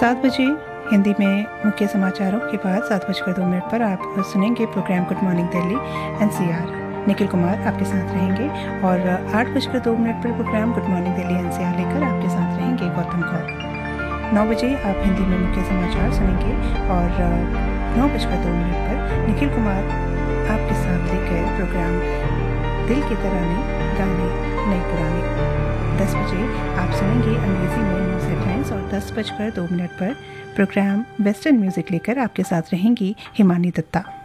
7 बजे हिंदी में मुख्य समाचारों के बाद 7:02 पर आप सुनेंगे programme good morning Delhi NCR. Nikhil Kumar आपके साथ रहेंगे और 8:02 पर programme good morning Delhi NCR लेकर आपके साथ रहेंगे गौतम कौर। 9 बजे आप हिंदी में मुख्य समाचार सुनेंगे और 9:02 पर निखिल कुमार आपके साथ लेकर प्रोग्राम दिल के तराने गाने नए पुराने। 10 बजे आप सुनेंगे अंग्रेजी में न्यूज़ हेडलाइंस और 10:02 पर प्रोग्राम वेस्टर्न म्यूजिक लेकर आपके साथ रहेंगी हिमानी दत्ता।